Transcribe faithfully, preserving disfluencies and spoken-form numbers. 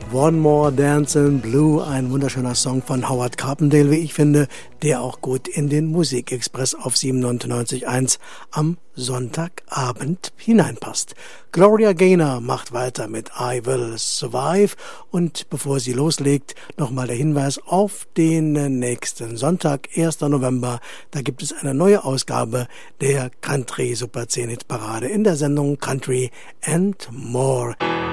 One More Dancin' Blue, ein wunderschöner Song von Howard Carpendale, wie ich finde, der auch gut in den Musikexpress auf siebenundneunzig Komma eins am Sonntagabend hineinpasst. Gloria Gaynor macht weiter mit I Will Survive und bevor sie loslegt, nochmal der Hinweis auf den nächsten Sonntag, ersten November, da gibt es eine neue Ausgabe der Country Super zehn Hit Parade in der Sendung Country and More.